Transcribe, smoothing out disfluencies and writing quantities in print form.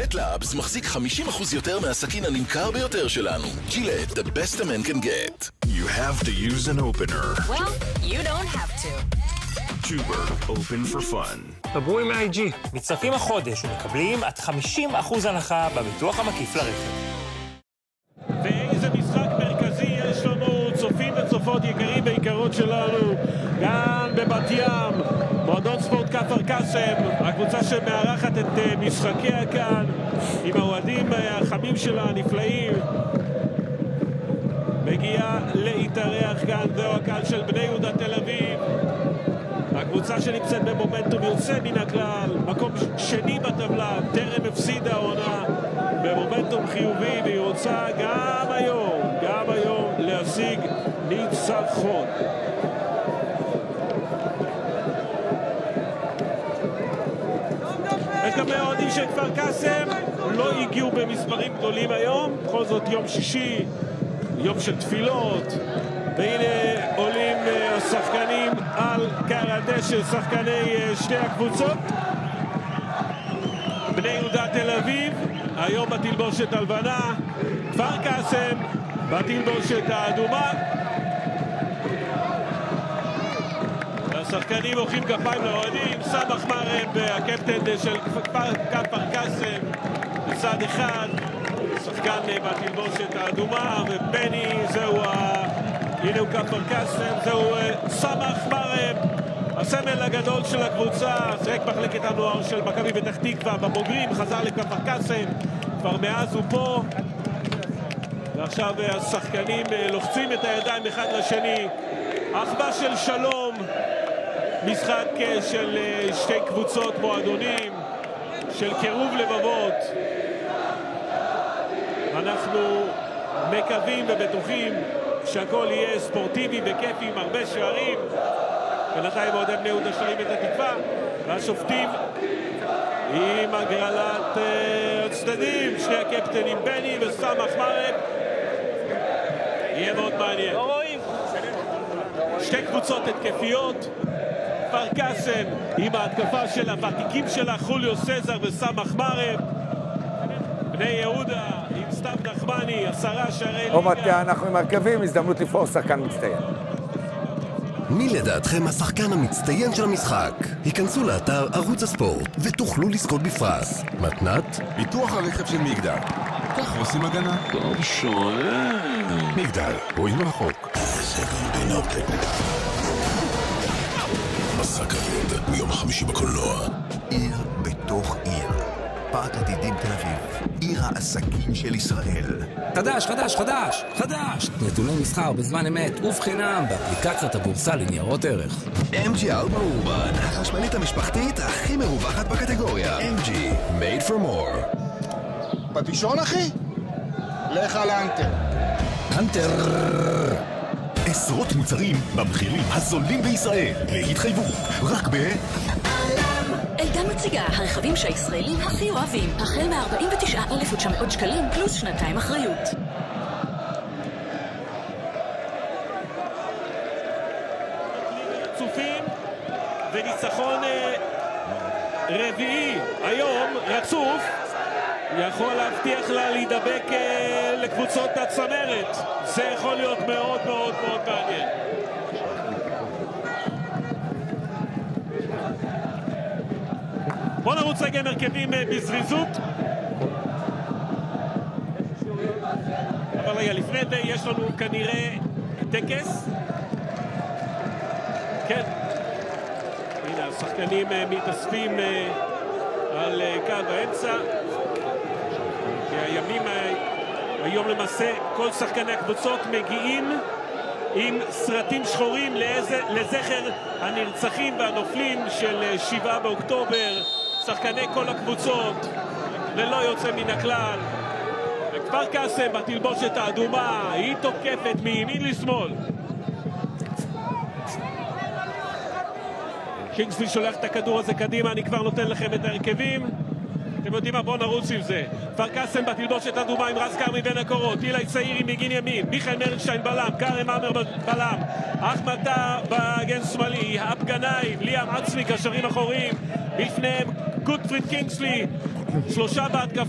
ג'ילט לאבס מחזיק 50% יותר מהסכין הנמכר ביותר שלנו. ג'ילט, the best a man can get. You have to use an opener. Well, you don't have to. Chuber, open for fun. דברו עם IG. מצטרפים החודש ומקבלים עד 50% הנחה בביטוח המקיף לרכב. ואיזה משחק מרכזי יש לנו, צופים וצופות יקרים ויקרות שלנו, גם בבת ים, מועדון ספורט כפר קאסם, הקבוצה שמארחת את משחקיה כאן, עם האוהדים החמים שלה הנפלאים, מגיעה להתארח כאן, זהו הקהל של בני יהודה תל אביב, הקבוצה שנמצאת במומנטום יוצא מן הכלל, מקום שני בטבלה, טרם הפסידה העונה, במומנטום חיובי, והיא רוצה גם היום להשיג ניצחון. יש גם אוהדים של כפר קאסם, לא הגיעו במספרים גדולים היום, בכל זאת יום שישי, יום של תפילות, והנה עולים השחקנים על קר הדשא, שחקני שתי הקבוצות. בני יהודה תל אביב, היום בתלבושת הלבנה, כפר קאסם בתלבושת האדומה. השחקנים מוחאים כפיים לאוהדים, סמך מרם והקפטן של כפר קאסם בצד אחד, שחקן בתלבושת האדומה, ובני זהו הנה הוא כפר קאסם, זהו סמך מרם, הסמל הגדול של הקבוצה, שחק מחלקת הנוער של מכבי פתח תקווה בבוגרים, חזר לכפר קאסם, כבר מאז הוא פה, ועכשיו השחקנים לוחצים את הידיים אחד לשני, אחווה של שלום, משחק של שתי קבוצות מועדונים, של קירוב לבבות. אנחנו מקווים ובטוחים שהכל יהיה ספורטיבי וכיפי עם הרבה שערים. בינתיים אוהדי בני יהודה שרים את התקווה, והשופטים עם הגרלת הצדדים, שני הקפטנים בני וסמך מרם. יהיה מאוד מעניין. שתי קבוצות התקפיות, כפר קאסם עם ההתקפה של הוותיקים שלה, חוליו סזר וסמך מרם. בני יהודה עם סתיו נחמני, 10 שערי ליגה. אנחנו עם הרכבים, הזדמנות לבחור שחקן מצטיין. מי לדעתכם השחקן המצטיין של המשחק? היכנסו לאתר ערוץ הספורט ותוכלו לזכות בפרס. מתנת? ביטוח הרכב של מגדל. ככה עושים הגנה. טוב שואל. מגדל, רואים מרחוק. מסע כבד, מיום החמישי בקולנוע. עיר בתוך עיר. פארק עתידים תל אביב. עיר העסקים של ישראל. חדש! נתוני מסחר בזמן אמת ובחינם באפליקציית הבורסה לניירות ערך. MG אלבה אורבן, החשמלית המשפחתית הכי מרווחת בקטגוריה. MG, made for more. פטישון אחי? לך על האנטר. הנטר. עשרות מוצרים במחירים הזולים בישראל. להתחייבו, רק אלדה מציגה הרכבים שהישראלים הכי אוהבים, החל מ-49,900 שקלים פלוס שנתיים אחריות. צופים וניצחון רביעי היום רצוף יכול להבטיח לה להידבק לקבוצות הצמרת. זה יכול להיות מאוד מאוד מאוד מעניין. בוא נרוץ רגע עם הרכבים בזריזות. אבל רגע, לפני זה יש לנו כנראה טקס. כן. הנה, השחקנים מתאספים על קו האמצע. היום למעשה כל שחקני הקבוצות מגיעים עם סרטים שחורים לזכר הנרצחים והנופלים של 7 באוקטובר. שחקני כל הקבוצות ללא יוצא מן הכלל. כפר קאסם בתלבושת האדומה, היא תוקפת מימין לשמאל. קינגסלי שולח את הכדור הזה קדימה, אני כבר נותן לכם את ההרכבים. אתם יודעים מה? בואו נרוץ עם זה. כפר קאסם בתלבושת אדומה עם רז כרמי בין הקורות, אילי צעירי מגין ימין, מיכאל מרנשטיין בלם, קרם עמר בלם, אחמד טאה בגן שמאלי, האב גנאים, ליאם עצמי קשרים אחוריים, בפניהם גוטפריד קינגסלי, 3 בהתקפה.